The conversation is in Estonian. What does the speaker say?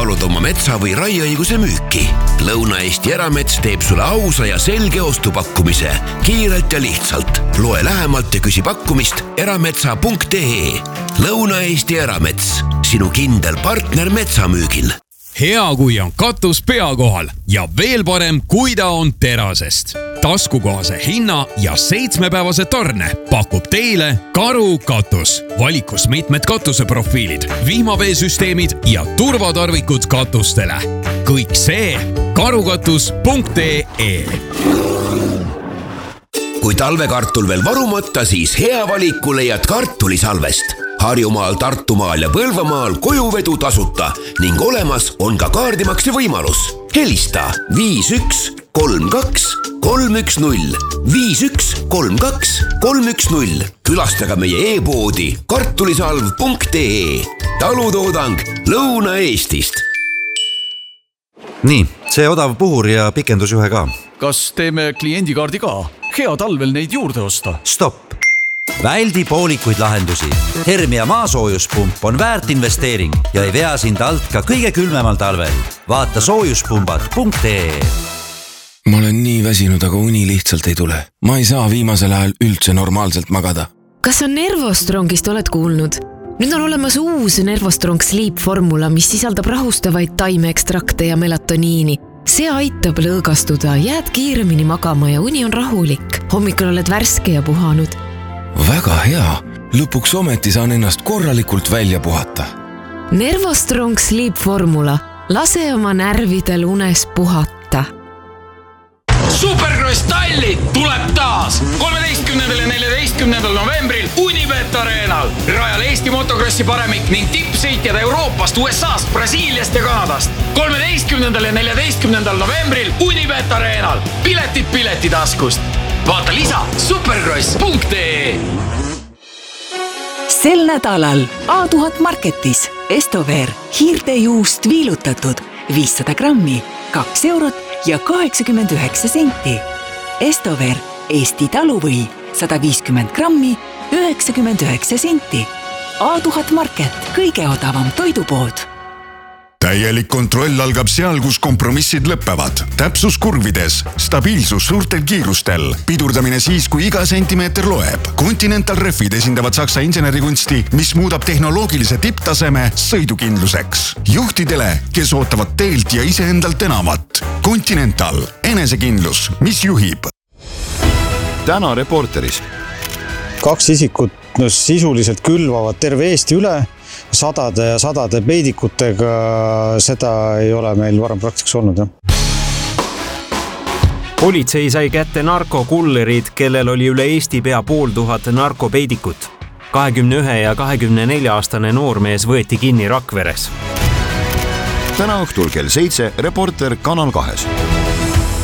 kaalud oma metsa või raieõiguse müüki? Lõuna-Eesti Eramets teeb sulle ausa ja selge ostupakkumise. Kiirelt ja lihtsalt. Loe lähemalt ja küsi pakkumist erametsa.ee. Lõuna-Eesti Eramets. Sinu kindel partner metsamüügil. Hea, kui on katus pea kohal ja veel parem, kui ta on terasest. Taskukohase hinna ja 7-päevase tarne pakub teile Karu katus. Valikus mitmed katuseprofiilid, vihmaveesüsteemid ja turvatarvikud katustele. Kõik see karukatus.ee. Kui talvekartul veel varumata, siis hea valiku leiad kartulisalvest. Harjumaal, Tartumaal ja Põlvamaal kojuvedu tasuta ning olemas on ka kaardimakse võimalus. Helista 5132 310 5132 310. Külastage meie e-poodi kartulisalv.ee. Talutoodang Lõuna-Eestist. Nii, see odav puhur ja pikendusjuhe ka. Kas teeme kliendikaardi ka? Hea talvel neid juurde osta. Stopp! Väldi poolikuid lahendusi. Hermia maasoojuspump on väärt investeering ja ei vea sind alt ka kõige külmemal talvel. Vaata soojuspumbad.ee. Ma olen nii väsinud, aga uni lihtsalt ei tule. Ma ei saa viimasel ajal üldse normaalselt magada. Kas on Nervostrongist oled kuulnud? Nüüd on olemas uus Nervostrong Sleep formula, mis sisaldab rahustavaid taimeekstrakte ja melatoniini. See aitab lõõgastuda, jääd kiiremini magama ja uni on rahulik. Hommikul oled värske ja puhanud. Väga hea. Lõpuks ometi saan ennast korralikult välja puhata. Nervostrong Sleep formula. Lase oma närvidel unes puhata. Supercross Tallinn tuleb taas 13. ja 14. novembril Unibet Arenal. Rajal Eesti motocrossi paremik ning tippsõitjad Euroopast, USAst, Brasiiliast ja Kanadast. 13. ja 14. novembril Unibet Arenal. Piletid piletitaskust. Vaata lisa supercross.ee. Sel nädalal A1000 Marketis Estover hiirtejuust viilutatud 500 grammi, 2 eurot ja 89 senti. Estover Eesti taluvõi 150 grammi, 99 senti. A1000 Market, kõige odavam toidupood. Täielik kontroll algab seal, kus kompromissid lõppevad. Täpsus kurvides, stabiilsus suurtel kiirustel, pidurdamine siis, kui iga sentimeeter loeb. Continental Refid esindavad Saksa insenerikunsti, mis muudab tehnoloogilise tipptaseme sõidukindluseks. Juhtidele, kes ootavad teelt ja iseendalt enamat. Continental, enesekindlus, mis juhib. Täna Reporteris. 2 isikut sisuliselt külvavad terve Eesti üle. Sadade ja sadade peidikutega, seda ei ole meil varem praktikas olnud. Politsei sai kätte narkokullerid, kellel oli üle Eesti pea 500 narkopeidikut. 21 ja 24-aastane noormees võeti kinni Rakveres. Täna õhtul kell 7 Reporter Kanal 2.